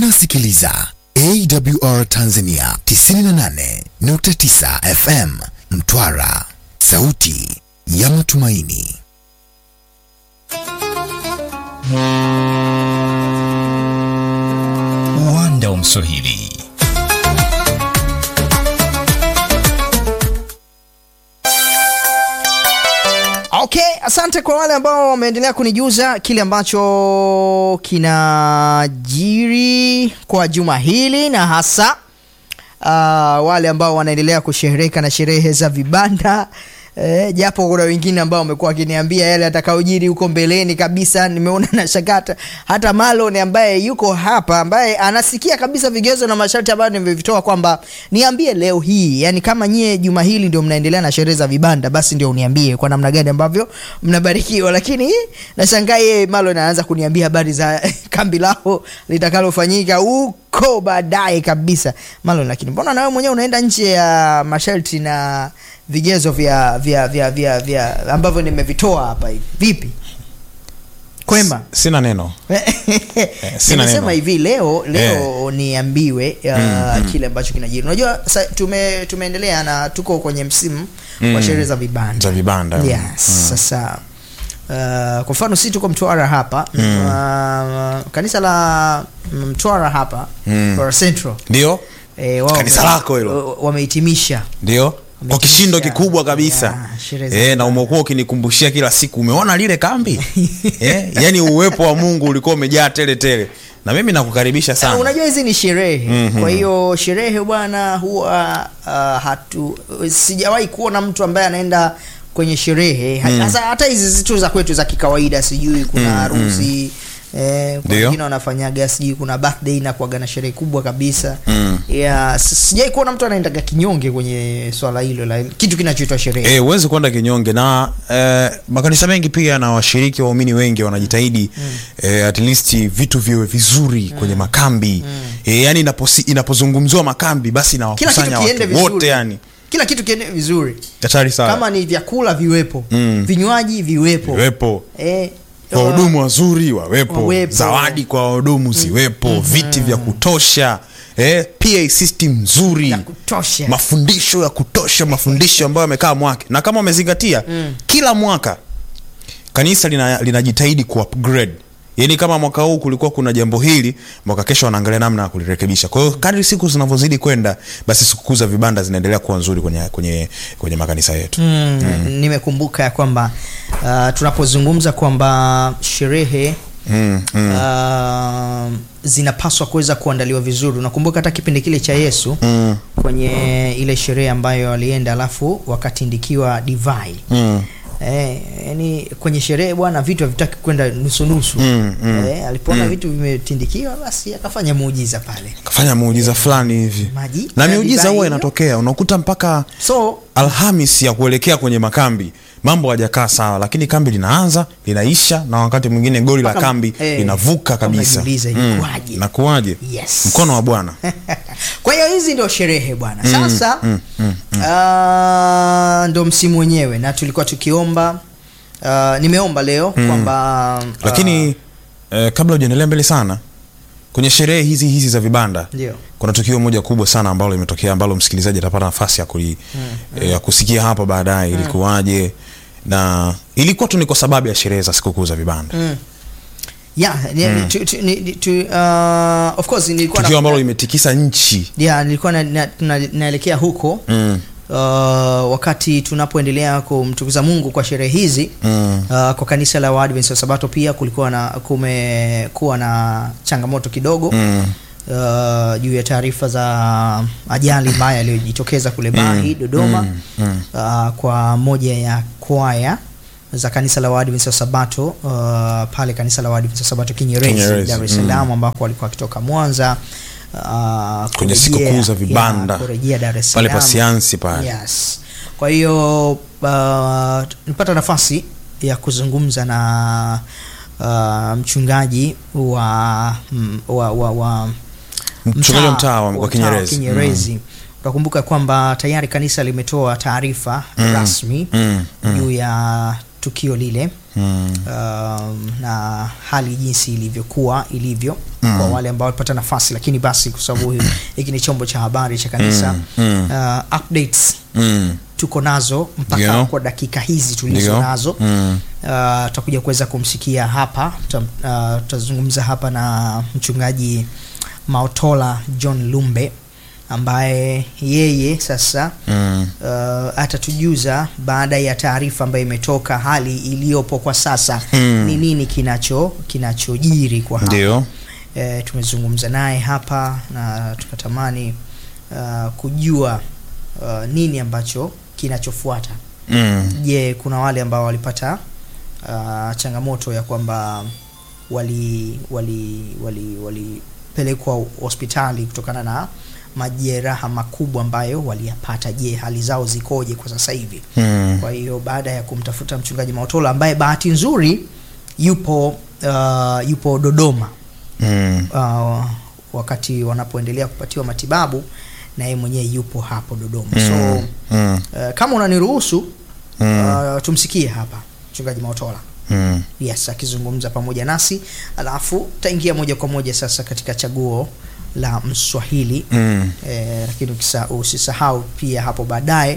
Unasikiliza AWR Tanzania 98.9 FM Mtwara, sauti ya matumaini. Uwanda wa Mswahili. Okay, asante kwa wale ambao wameendelea kunijuza kile ambacho kinajiri kwa juma hili, na hasa wale ambao wanaendelea kushereheka na sherehe za vibanda. Japo kuna wengine ambao wamekuwa wakiniambia yale atakayojiri huko mbeleni kabisa. Nimeona na shakata hata Malon ambaye yuko hapa, ambaye anasikia kabisa vigezo na masharti ambayo nimevitoa, kwamba niambie leo hii, yani kama nyie juma hili ndio mnaendelea na sherehe za vibanda, basi ndio uniambie kwa namna gani ambavyo mnabarikiwa. Lakini nashangaa yeye Malon anaanza kuniambia habari za kambi lao litakalofanyika huko baadaye kabisa. Malon, lakini mbona na wewe mwenyewe unaenda nje ya masharti na vigezo vya ambavyo nimevitoa hapa hivi? Vipi? Kwema? Sina neno. Sina neno. Nimesema hivi leo niambiwe kile ambacho kinajiri. Unajua tumeendelea na tuko kwenye msimu wa sherehe za vibanda. Za vibanda. Yes. Sasa kwa mfano sisi tuko Mtwara hapa. Kanisa la Mtwara hapa, Mtwara Central. Ndio? Kanisa lako hilo. Wamehitimisha. Ndio? Kwa kishindo kikubwa kabisa. Na umekuwa ukinikumbushia kila siku, umeona lile kambi? Yani uwepo wa Mungu ulikuwa umejaa tele tele. Na mimi nakukaribisha sana. Unajua hizi ni sherehe. Kwa hiyo sherehe bwana huwa sijawahi kuona mtu ambaye anaenda kwenye sherehe. Hata hizi zitu za kwetu za kikawaida, sijui kuna harusi, kwa wengine wanafanyaga, sijui kuna birthday na kuaga na sherehe kubwa kabisa. Sijai kuona mtu anaenda kinyonge kwenye swala hilo la kitu kinachoitwa sherehe. Uweze kwenda kinyonge, na makanisa mengi pia na washiriki waumini wengi wanajitahidi at least vitu viwe vizuri kwenye makambi. Yani inapozungumzwa makambi, basi na wakusanya watu wote, yani kila kitu kiende vizuri. Hatari sana. Kama ni vyakula viwepo, vinywaji viwepo. Wahudumu wazuri wawepo. Zawadi kwa wahudumu ziwepo. Viti vya kutosha. PA system nzuri ya kutosha. Mafundisho ya kutosha, mafundisho ambayo yamekaa mwake. Na kama umezingatia, kila mwaka kanisa linajitahidi ku-upgrade. Yani kama mwaka huu kulikuwa kuna jambo hili, mwaka kesho wanaangalia namna ya kulirekebisha. Kwa hiyo kadri siku zinavyozidi kwenda, basi sikukuu za vibanda zinaendelea kuwa nzuri kwenye makanisa yetu. Nimekumbuka ya kwamba tunapozungumza kwamba sherehe zinapaswa kuweza kuandaliwa vizuri. Unakumbuka hata kipindi kile cha Yesu kwenye ile sherehe ambayo alienda, alafu wakatindikiwa divai. Yani kwenye sherehe bwana vitu havitaki kwenda nusu nusu. Alipoona vitu vimetindikiwa, basi akafanya muujiza pale. Akafanya muujiza fulani hivi. Na miujiza huwa inatokea. Unakuta mpaka Alhamisi ya kuelekea kwenye makambi mambo hajakaa sawa, lakini kambi linaanza, linaisha, na wakati mwingine goli la kambi linavuka kabisa. Na kuaje? Yes. Mkono wa Bwana. Kwa hiyo hizi ndio sherehe bwana. Sasa ndio msimu wenyewe, na tulikuwa tukiomba, nimeomba leo kwamba lakini kabla hujaendelea mbele sana, kwenye sherehe hizi za vibanda, ndio kuna tukio moja kubwa sana ambalo limetokea, ambalo msikilizaji atapata nafasi ya kusikia hapa baadaye. Ilikuwaje? Na ilikuwa tu ni kwa sababu ya sherehe za sikukuu za vibanda. Of course nilikuwa tukio ambalo limetikisa nchi. Nilikuwa naelekea huko wakati tunapoendelea kumtukuza Mungu kwa sherehe hizi. Kwa kanisa la Waadventista wa Sabato pia kumekuwa na changamoto kidogo juu ya taarifa za ajali mbaya iliyojitokeza kule Bahi, Dodoma, kwa moja ya kwaya za kanisa la Waadventista wa Sabato pale kanisa la Waadventista wa Sabato Kinyerezi, Dar es Salaam, ambako walikuwa wakitoka Mwanza kwenye sikukuu za vibanda kurejea Dar es Salaam pale pasiansi pale. Yes. Kwa hiyo nilipata nafasi ya kuzungumza na mchungaji wa mtaa wa Kinyerezi. Utakumbuka kwamba tayari kanisa limetoa taarifa rasmi juu ya tukio lile na hali jinsi ilivyo kwa wale ambao walipata nafasi, lakini basi kwa sababu hiki ni chombo cha habari cha kanisa, updates tuko nazo mpaka kwa dakika hizi tulizo nazo. Tutakuja kuweza kumsikia hapa, tutazungumza hapa na mchungaji Maotola John Lumbe ambaye yeye sasa atatujuza baada ya taarifa ambayo imetoka, hali iliyopo kwa sasa ni nini kinachojiri kwa hapa. Ndio. Tumezungumza naye hapa na tukatamani kujua nini ambacho kinachofuata. Je, kuna wale ambao walipata changamoto ya kwamba walipelekwa hospitali kutokana na majeraha makubwa ambayo waliyapata. Je, hali zao zikoje kwa sasa hivi? Kwa hiyo baada ya kumtafuta mchungaji Maotola ambaye bahati nzuri yupo Dodoma wakati wanapoendelea kupatiwa matibabu, na yeye mwenyewe yupo hapo Dodoma. So kama unaniruhusu tumsikie hapa mchungaji Maotola. Yes, akizungumza pamoja nasi, alafu taingia moja kwa moja sasa katika chaguo la Mswahili. Lakini usisahau pia hapo baadaye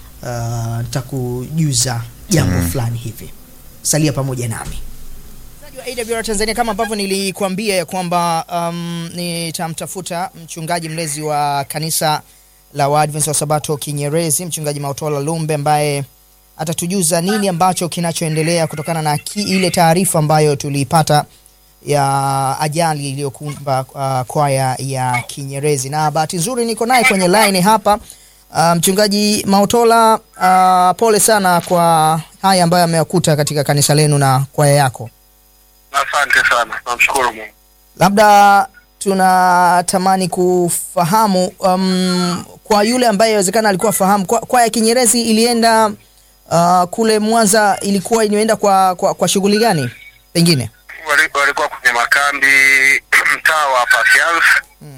nitakujuza jambo fulani hivi. Salia pamoja nami. AWR Tanzania, kama ambavyo nilikuambia ya kwamba nitamtafuta mchungaji mlezi wa kanisa la Waadventista wa Sabato Kinyerezi, mchungaji Maotola Lumbe, ambaye atatujuza nini ambacho kinachoendelea kutokana na ile taarifa ambayo tuliipata ya ajali iliyokumba kwaya ya Kinyerezi. Na bahati nzuri niko naye kwenye line hapa. Mchungaji Maotola, pole sana kwa haya ambayo ameyakuta katika kanisa lenu na kwaya yako. Asante sana, namshukuru Mungu. Labda tunatamani kufahamu kwa yule ambaye inawezekana alikuwa fahamu, kwaya Kinyerezi ilienda kule Mwanza, ilikuwa inaenda kwa shughuli gani? Pengine walikuwa kwenye makambi mtaa wa Patience,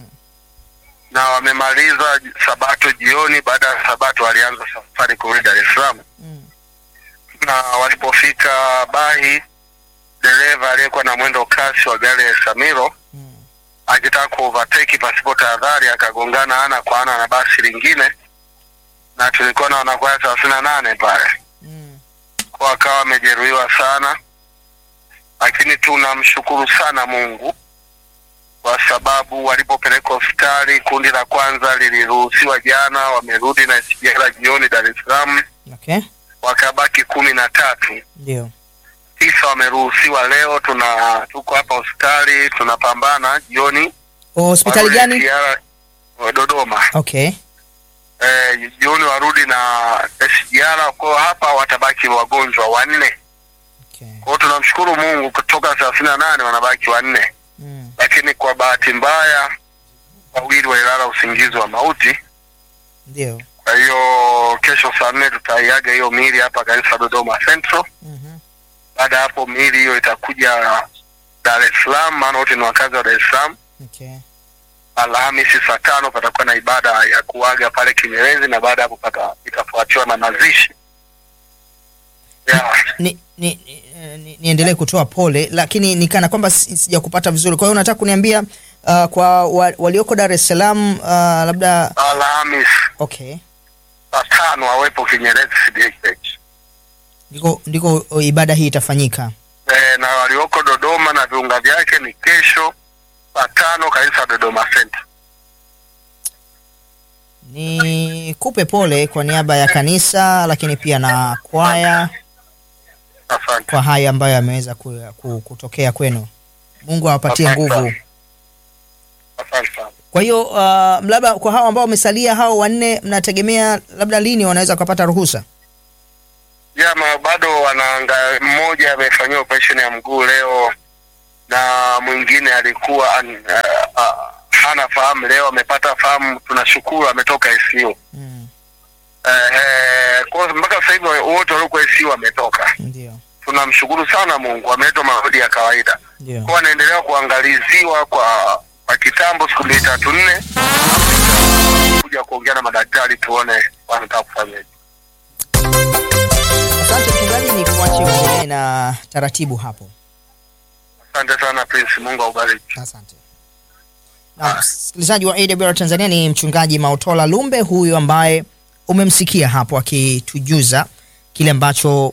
na wamemaliza Sabato jioni. Baada ya Sabato walianza safari kurudi Dar es Salaam. Na walipofika Bahi, dereva aliyekuwa na mwendo kasi wa gari ya Samiro akitaka kuovertake pasipo tahadhari, akagongana ana kwa ana na basi lingine, na tulikuwa na wanakwaya 38 pale. Kwa akawa amejeruhiwa sana, lakini tunamshukuru sana Mungu kwa sababu walipopeleka hospitali, kundi la kwanza liliruhusiwa jana, wamerudi na SGR jioni Dar es Salaam. Okay. Wakabaki 13. Ndio. 9 wameruhusiwa leo. Tuko hapa hospitali tunapambana jioni. Hospitali gani? Dodoma. Okay. Jioni warudi na SGR, kwa hapa watabaki wagonjwa 4. Okay. Kwa tunamshukuru Mungu, kutoka 38 wanabaki 4. Lakini kwa bahati mbaya 2 walilala usingizi wa mauti. Ndio. Kwa hiyo kesho saa 4 tutaiaga hiyo miili hapa kanisa Dodoma Central. Baada hapo miili hiyo itakuja Dar es Salaam, maana wote ni wakazi wa Dar es Salaam. Okay. Alhamisi saa 5 patakuwa na ibada ya kuaga pale Kinyerezi, na baada hapo itafuatiwa na mazishi. Niendelee kutoa pole, lakini nikana kwamba sijakupata vizuri. Kwa hiyo unataka kuniambia kwa walioko Dar es Salaam labda Alhamisi. Okay. Saa 5 wawepo Kinyerezi CDH. Ndiko ibada hii itafanyika. Na walioko Dodoma na viunga vyake ni kesho saa 5 kanisa Dodoma Center. Ni kupe pole kwa niaba ya kanisa, lakini pia na kwaya. Asante. Kwa haya ambayo yameweza kutokea kwenu. Mungu awapatie nguvu. Asante sana. Kwa hiyo labda kwa hao ambao wamesalia, hao 4, mnategemea labda lini wanaweza kupata ruhusa? Jama bado mmoja amefanywa operation ya mguu leo, na mwingine alikuwa hana fahamu, leo amepata fahamu. Tunashukuru ametoka ICU. Kwa mpaka sasa hivi wote walikuwa ICU wametoka. Ndio. Tunamshukuru sana Mungu, ameleta marudi ya kawaida. Ndio. Kwa anaendelea kuangaliziwa kwa kitambo, siku 3-4 kuja kuongea na madaktari tuone wanataka kufanya. Asante. msikilizaji, ni kuache uendelee na taratibu hapo. Asante sana Prince, Mungu akubariki. Asante. Na msikilizaji wa AWR Tanzania, ni mchungaji Mautola Lumbe huyu ambaye umemsikia hapo akitujuza kile ambacho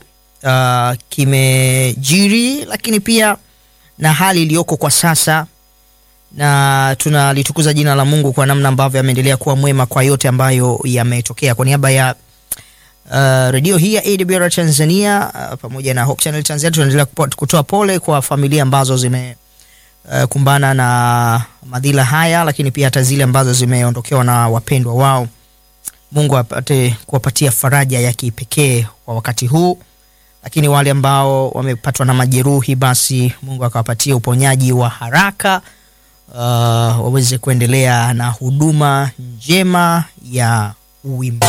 kimejiri, lakini pia na hali iliyoko kwa sasa, na tunalitukuza jina la Mungu kwa namna ambavyo ameendelea kuwa mwema kwa yote ambayo yametokea. Kwa niaba ya radio hii ya AWR Tanzania pamoja na Hope Channel Tanzania, tunaendelea kutoa pole kwa familia ambazo zimekumbana na madhila haya, lakini pia hata zile ambazo zimeondokewa na wapendwa wao. Mungu apate kuwapatia faraja ya kipekee kwa wakati huu, lakini wale ambao wamepatwa na majeruhi, basi Mungu akawapatia uponyaji wa haraka, waweze kuendelea na huduma njema ya uimbaji.